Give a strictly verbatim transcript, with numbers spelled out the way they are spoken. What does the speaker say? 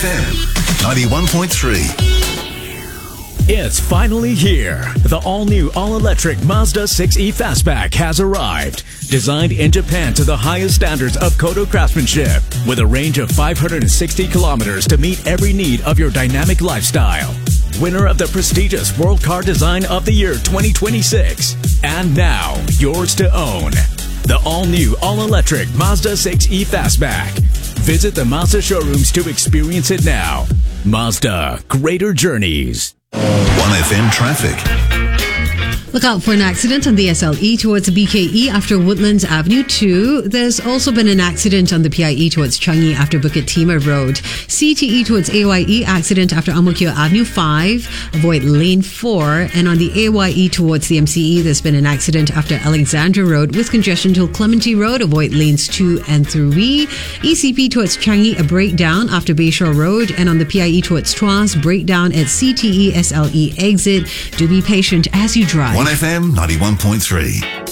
M ninety-one point three. It's finally here. The all-new, all-electric Mazda six E Fastback has arrived. Designed in Japan to the highest standards of Kodo craftsmanship, with a range of five hundred sixty kilometers to meet every need of your dynamic lifestyle. Winner of the prestigious World Car Design of the Year twenty twenty-six. And now, yours to own. The all-new, all-electric Mazda six E Fastback. Visit the Mazda showrooms to experience it now. Mazda, greater journeys. one F M traffic. Look out for an accident on the S L E towards B K E after Woodlands Avenue two. There's also been an accident on the P I E towards Changi after Bukit Timah Road. C T E towards A Y E accident after Ang Mo Kio Avenue five. Avoid lane four. And on the A Y E towards the M C E, there's been an accident after Alexandra Road with congestion till Clementi Road. Avoid lanes two and three. E C P towards Changi, a breakdown after Bayshore Road. And on the P I E towards Tuas, breakdown at C T E S L E exit. Do be patient as you drive. one F M ninety-one point three.